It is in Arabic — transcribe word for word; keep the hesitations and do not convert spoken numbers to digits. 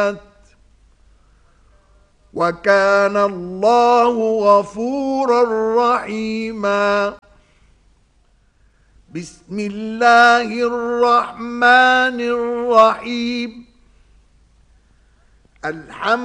وكان الله غفورا رحيما. بسم الله الرحمن الرحيم. الحمد